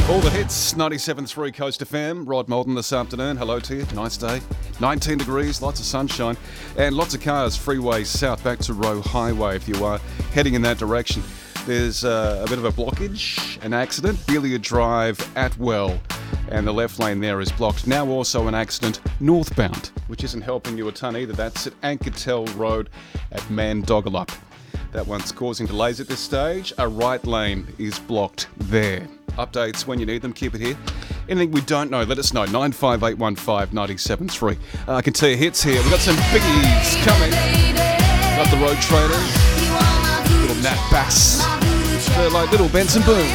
All the hits, 97.3 Coast FM. Rod Malden this afternoon. Hello to you. Nice day. 19 degrees, lots of sunshine, and lots of cars. Freeway south back to Roe Highway if you are heading in that direction. There's a bit of a blockage, an accident. Belia Drive, Atwell, and the left lane there is blocked. Now also an accident northbound, which isn't helping you a ton either. That's at Ankertel Road at Mandogalup. That one's causing delays at this stage. A right lane is blocked there. Updates when you need them, keep it here. Anything we don't know, let us know. 95815 97.3. I can tell you hits here. We've got some biggies coming. Got the Road Traders. Little Nat Bass. They're like little Benson Boom.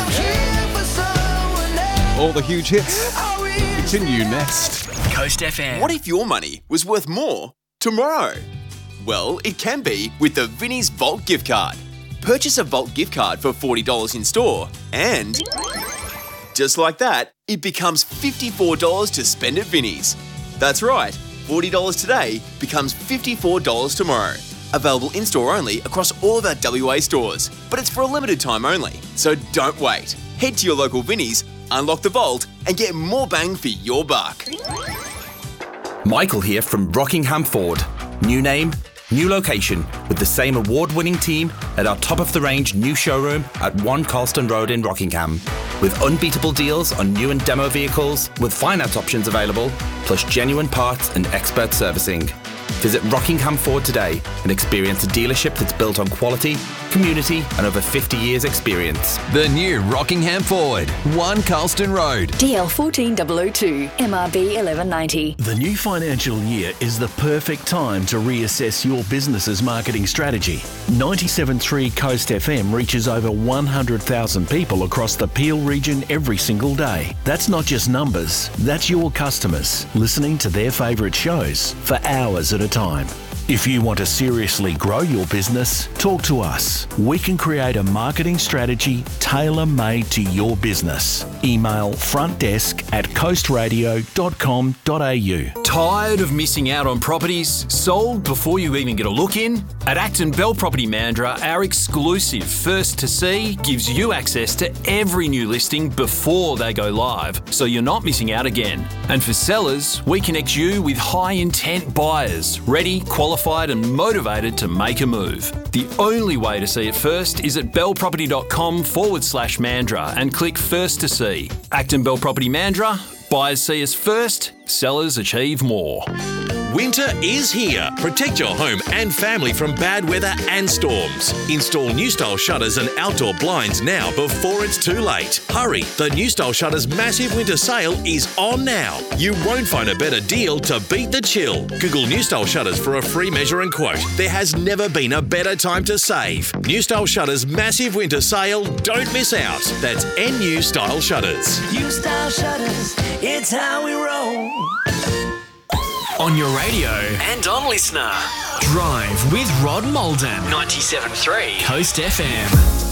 All the huge hits continue next. Coast FM. What if your money was worth more tomorrow? Well, it can be with the Vinnie's Vault gift card. Purchase a Vault gift card for $40 in store and, just like that, it becomes $54 to spend at Vinnie's. That's right, $40 today becomes $54 tomorrow. Available in-store only across all of our WA stores, but it's for a limited time only, so don't wait. Head to your local Vinnie's, unlock the Vault and get more bang for your buck. Michael here from Rockingham Ford. New name, new location, with the same award-winning team at our top-of-the-range new showroom at 1 Carlston Road in Rockingham. With unbeatable deals on new and demo vehicles, with finance options available, plus genuine parts and expert servicing. Visit Rockingham Ford today and experience a dealership that's built on quality, community and over 50 years experience. The new Rockingham Ford, 1 Carlston Road. DL 14002, MRB 1190. The new financial year is the perfect time to reassess your business's marketing strategy. 97.3 Coast FM reaches over 100,000 people across the Peel region every single day. That's not just numbers, that's your customers listening to their favourite shows for hours at a time. If you want to seriously grow your business, talk to us. We can create a marketing strategy tailor-made to your business. Email frontdesk@coastradio.com.au. Tired of missing out on properties sold before you even get a look in? At Acton Bell Property Mandurah, our exclusive First to See gives you access to every new listing before they go live, so you're not missing out again. And for sellers, we connect you with high-intent buyers, ready, qualified and motivated to make a move. The only way to see it first is at bellproperty.com/Mandurah and click First to See. Acton Bell Property Mandurah, buyers see us first, sellers achieve more. Winter is here. Protect your home and family from bad weather and storms. Install New Style shutters and outdoor blinds now before it's too late. Hurry, the New Style Shutters massive winter sale is on now. You won't find a better deal to beat the chill. Google New Style Shutters for a free measure and quote. There has never been a better time to save. New Style Shutters massive winter sale. Don't miss out. That's NU Style Shutters. New Style Shutters, it's how we roll. On your radio And on Listener. Drive with Rod Malden. 97.3 Coast FM.